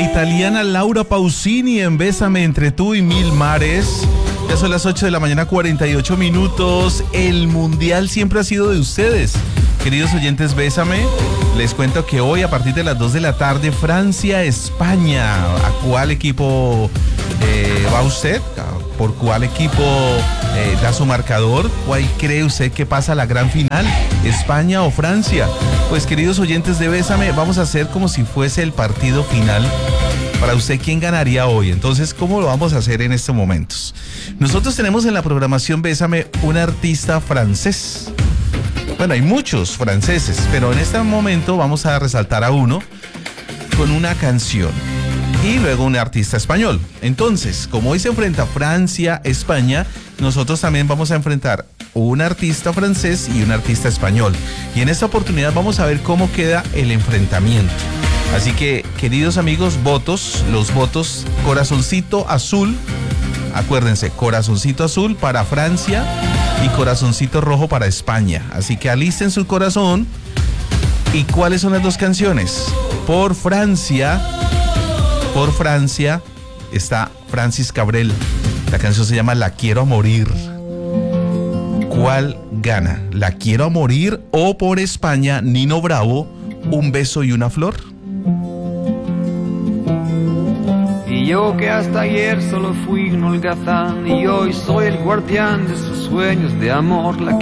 italiana Laura Pausini en Bésame entre tú y mil mares. Ya son las 8 de la mañana, 48 minutos. El mundial siempre ha sido de ustedes. Queridos oyentes, Bésame, les cuento que hoy a partir de las 2 de la tarde, Francia-España. ¿A cuál equipo va usted? ¿Por cuál equipo da su marcador? ¿Cuál cree usted que pasa a la gran final? ¿España o Francia? Pues queridos oyentes de Bésame, vamos a hacer como si fuese el partido final. Para usted, ¿quién ganaría hoy? Entonces, ¿cómo lo vamos a hacer en estos momentos? Nosotros tenemos en la programación Bésame un artista francés. Bueno, hay muchos franceses, pero en este momento vamos a resaltar a uno con una canción y luego un artista español. Entonces, como hoy se enfrenta Francia, España, nosotros también vamos a enfrentar un artista francés y un artista español. Y en esta oportunidad vamos a ver cómo queda el enfrentamiento. Así que, queridos amigos, votos, los votos, corazoncito azul, acuérdense, corazoncito azul para Francia y corazoncito rojo para España. Así que alisten su corazón. ¿Y cuáles son las dos canciones? Por Francia está Francis Cabrel. La canción se llama La Quiero a Morir. ¿Cuál gana? ¿La Quiero a Morir o por España, Nino Bravo, Un beso y una flor? Y yo que hasta ayer solo fui un holgazán y hoy soy el guardián de sus sueños de amor. La